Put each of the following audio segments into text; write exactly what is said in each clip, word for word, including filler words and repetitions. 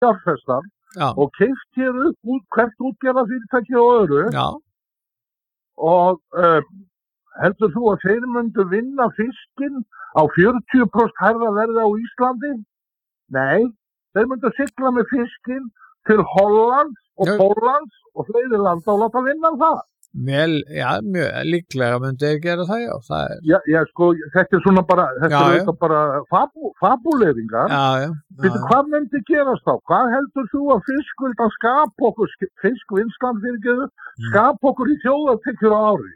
fjárfestar og keypt hér upp út, hvert útgerðarfyrirtæki og öðru Já. og uh, heldur þú að þeir myndu vinna fiskinn á fjörutíu prósent hærra verði á Íslandi? Nei, þeir myndu sigla með fiskinn til Hollands og Póllands og fleiri landa og láta vinna það. Vel, já, mjög líklega myndi ég gera það, já. Það er... Já, já, sko, þetta er svona bara, þetta já, er auðvitað bara fabú, fabuleringar. Já, já. Býtu, hvað myndi gerast þá? Hvað heldur þú að fiskvildan skapa okkur, fiskvinnslan fyrir geðu, skapa okkur í þjóðartekjur á ári?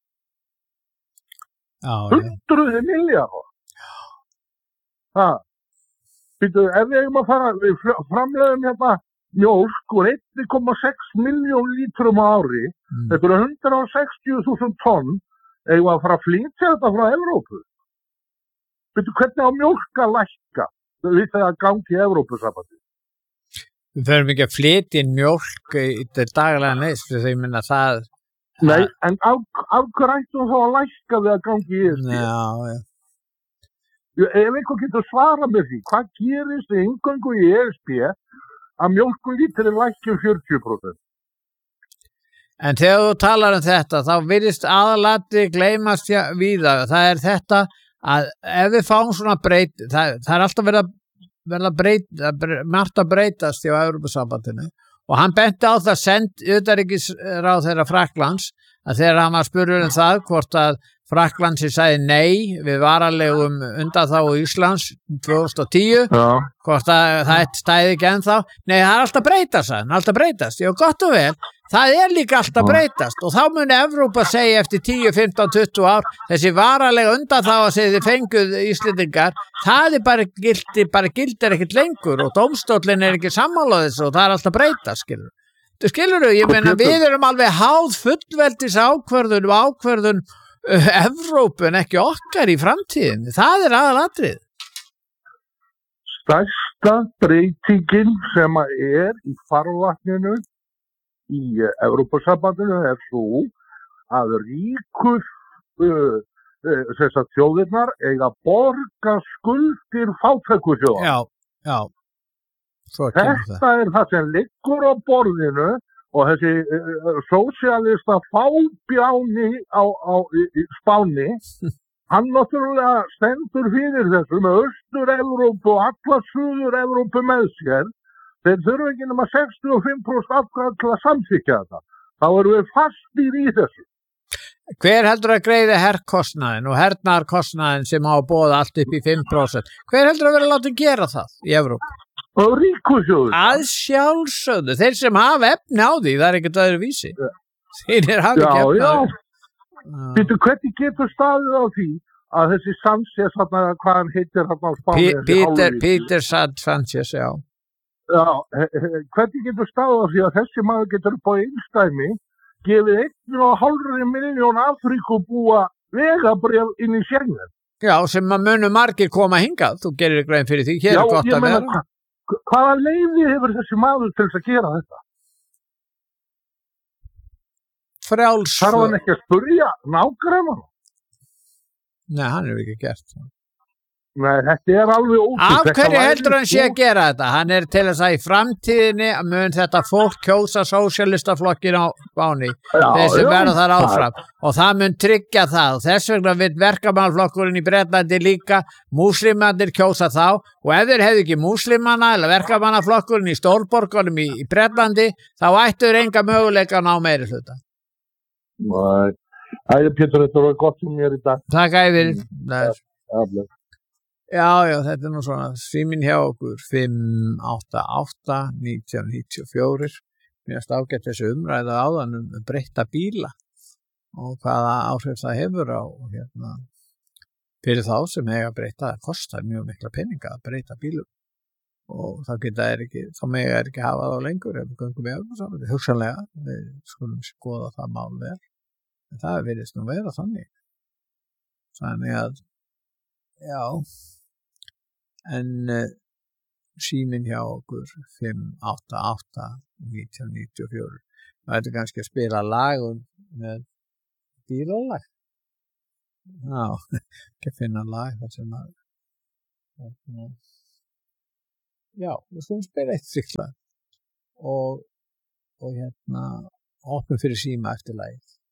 Já, Hundruði milljarða. Það. Býtu, ef við eigum að fara, við framleiðum hérna mjólk úr einn komma sex milljón lítrum á ári, mm. þetta eru hundrað sextíu þúsund tonn, eigum að fara að flytja þetta frá Evrópu. Býtu, hvernig á mjólk að lækka við þegar gangi í Evrópusambandi? Við þurfum ekki að flytja inn mjólk í þetta daglega neist, þegar ég minna það... Nei, en af, af hverju ættum þá að lækka við að gangi í E S B? Já, já. Ef einhver getur svarað með því, hvað gerist í inngöngu í E S B að mjólkurlítri lækki um fjörutíu prósent? En þegar þú talar um þetta, þá virðist aðalati gleymast víða. Það er þetta að ef við fáum svona breyt, það, það er alltaf verið að, verið að breyta, margt að breytast í Evrópusambandinu og hann benti á það send utanríkisráðherra Frakklands að þegar hann var spurður um það hvort að Frakkland sem sagði nei við varanlegum undanþágu Íslands tvö þúsund og tíu, Já. hvort að það stæði ekki ennþá. Nei, það er alltaf breytast, það er alltaf breytast. Já, gott og vel, það er líka alltaf breytast og þá muni Evrópa segja eftir tíu, fimmtán, tuttugu ár, þessi varanlega undanþága sem þið fenguð Íslendingar, það er bara gildi, bara gildir ekkert lengur og dómstóllinn er ekki sammála þessu og það er alltaf breytast, skilur. Þú skilur þú, ég meina við erum alveg háð fullveldis ákvörðun og ákvörðun Evrópu en ekki okkar í framtíðinni. Það er aðalatrið. Stærsta breytingin sem er í farvatninu í Evrópusambandinu er svo að ríkur uh, uh, þessar þjóðirnar eiga borga skuldir fátæku þjóðar. Já, já. Svo Þetta það. er það sem liggur á borðinu og þessi uh, sósíalista fábjáni á, á í, í Spáni, hann náttúrulega stendur fyrir þessu með Austur-Evrópu og alla Suður-Evrópu með sér. Þeir þurfa ekki nema sextíu og fimm prósent afkvæð til að samþykkja þetta. Þá erum við fastir í þessu. Hver heldur að greiði herrkostnaðin og hernaðarkostnaðin sem á að boða allt upp í fimm prósent? Hver heldur að vera látið gera það í Evrópu? Og ríkusjóður. Að sjálfsögðu, þeir sem hafa efni á því, það er ekkert öðru vísi. Þeir er hafa ekki efni á því. Býtu, hvernig getur staðið á því að þessi Sanchez, hvað hann heitir hann á Spáni? Peter, Peter Sanchez, já. Já, hvernig getur staðið á því að þessi maður getur upp á einstæmi gefið einn og hálfri milljón Afríkubúa vegabréf inn í Schengen? Já, sem að munu margir koma hingað, þú gerir grein fyrir því, hér er gott að vera. Hvaða leyfi hefur þessi maður til þess að gera þetta? Frjáls. Þarf hann ekki að spurja nágrannann? Nei, hann hefur ekki gert það. Nei, þetta er alveg ótrúlegt. Af hverju heldur hann sé að gera þetta? Hann er til þess að í framtíðinni mun þetta fólk kjósa sósíalistaflokkin á Spáni, þessi verða þar áfram og það mun tryggja það og þess vegna vil verkamannaflokkurinn í Bretlandi líka, múslimandir kjósa þá og ef þeir hefðu ekki múslimana eða verkamannaflokkurinn í stórborgunum í, í Bretlandi þá ættu enga möguleika að ná meiri hluta. Nei, æði Pétur, þetta var gott sem ég er í dag. Takk æfir. Mm. Já, já, þetta er nú svona síminn hjá okkur fimm átta átta nítján níutíu og fjögur. Mér erst ágætt þessu umræða áðan um breytta bíla og hvaða áhrif það hefur á hérna, fyrir þá sem eiga að breyta, það kostar mjög mikla peninga að breyta bílum og þá geta er ekki, þá mega er ekki hafa þá lengur ef við göngum við saman, hugsanlega, við skulum skoða það mál vel, en það virðist nú vera þannig. Þannig að, já, en uh, síminn hjá okkur fimm átta átta nítján níutíu og fjögur. Það er kannski að spila lag með bílalag. Já, ekki að finna lag það sem að Já, við skulum spila eitt slíkt lag og, og hérna opnum fyrir síma eftir lagið.